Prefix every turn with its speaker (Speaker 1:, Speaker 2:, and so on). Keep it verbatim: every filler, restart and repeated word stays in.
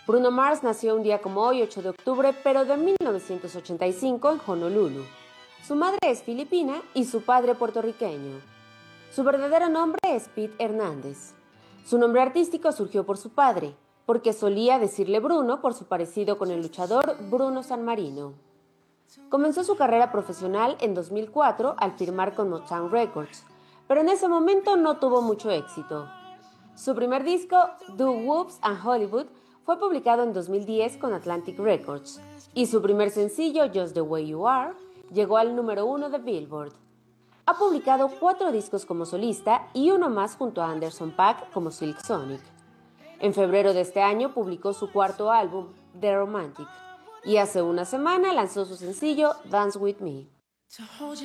Speaker 1: Bruno Mars nació un día como hoy, ocho de octubre, pero de mil novecientos ochenta y cinco en Honolulu. Su madre es filipina y su padre puertorriqueño. Su verdadero nombre es Pete Hernández. Su nombre artístico surgió por su padre, porque solía decirle Bruno por su parecido con el luchador Bruno Sammartino. Comenzó su carrera profesional en dos mil cuatro al firmar con Motown Records, pero en ese momento no tuvo mucho éxito. Su primer disco, Do Whoops and Hollywood, fue publicado en dos mil diez con Atlantic Records, y su primer sencillo, Just the Way You Are, llegó al número uno de Billboard. Ha publicado cuatro discos como solista y uno más junto a Anderson .Paak como Silk Sonic. En febrero de este año publicó su cuarto álbum, The Romantic, y hace una semana lanzó su sencillo Dance With Me.